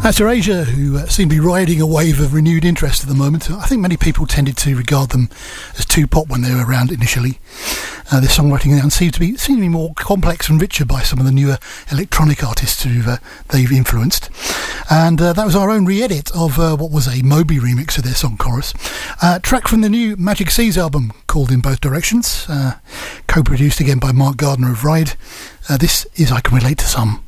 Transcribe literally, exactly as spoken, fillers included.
That's Erasure, who uh, seem to be riding a wave of renewed interest at the moment. I think many people tended to regard them as too pop when they were around initially. Uh, their songwriting now seems to be seems to be more complex and richer by some of the newer electronic artists who uh, they've influenced. And uh, that was our own re-edit of uh, what was a Moby remix of their song Chorus. Uh, track from the new Magic Seas album called In Both Directions, uh, co-produced again by Mark Gardner of Ride. Uh, this is I Can Relate to Some.